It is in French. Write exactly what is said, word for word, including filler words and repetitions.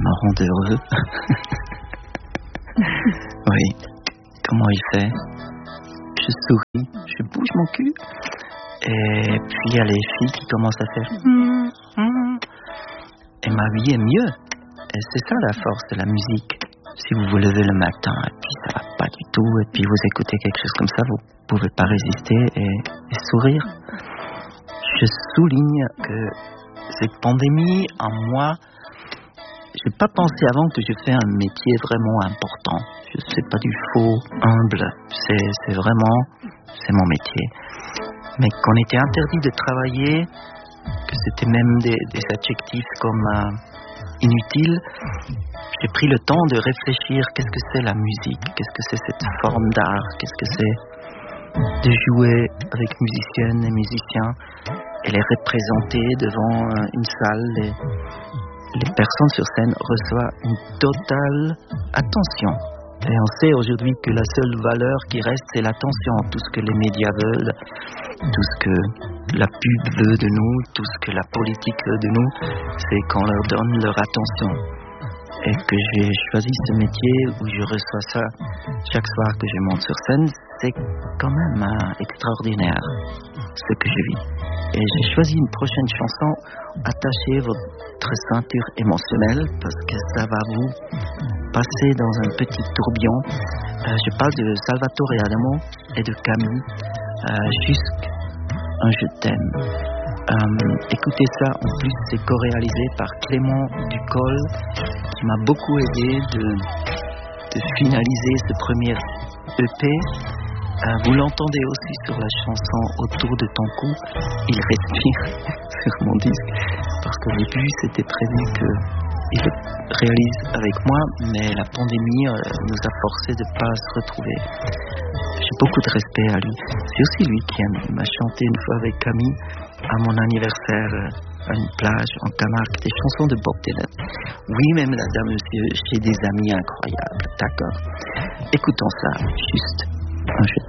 me rend heureux. Oui, comment il fait? Je souris, je bouge mon cul. Et puis il y a les filles qui commencent à faire hum, hum. Et ma vie est mieux. Et c'est ça la force de la musique. Si vous vous levez le matin et puis ça va pas du tout, et puis vous écoutez quelque chose comme ça, vous pouvez pas résister et, et sourire. Je souligne que cette pandémie, en moi, j'ai pas pensé avant que je fais un métier vraiment important. Je fais pas du faux, humble. C'est, c'est vraiment, c'est mon métier. Mais qu'on était interdit de travailler, que c'était même des, des adjectifs comme euh, inutile, j'ai pris le temps de réfléchir qu'est-ce que c'est la musique, qu'est-ce que c'est cette forme d'art, qu'est-ce que c'est de jouer avec musiciennes et musiciens et les représenter devant euh, une salle. Les, les personnes sur scène reçoivent une totale attention. Et on sait aujourd'hui que la seule valeur qui reste, c'est l'attention. Tout ce que les médias veulent, tout ce que la pub veut de nous, tout ce que la politique veut de nous, c'est qu'on leur donne leur attention. Et que j'ai choisi ce métier où je reçois ça chaque soir que je monte sur scène, c'est quand même euh, extraordinaire ce que je vis. Et j'ai choisi une prochaine chanson, attachez votre ceinture émotionnelle, parce que ça va vous passer dans un petit tourbillon. Euh, je parle de Salvatore Adamo et de Camille, euh, jusqu'un je t'aime. Euh, écoutez ça, en plus c'est co-réalisé par Clément Ducol, qui m'a beaucoup aidé de, de finaliser ce premier E P. Euh, vous l'entendez aussi sur la chanson Autour de ton cou, il respire sur mon disque, parce qu'au début c'était prévu qu'il le réalise avec moi, mais la pandémie euh, nous a forcé de ne pas se retrouver. J'ai beaucoup de respect à lui. C'est aussi lui qui m'a chanté une fois avec Camille à mon anniversaire à une plage en Camargue, des chansons de Bob Dylan. Oui, même madame, monsieur, j'ai des amis incroyables, d'accord. Écoutons ça, juste un jeu.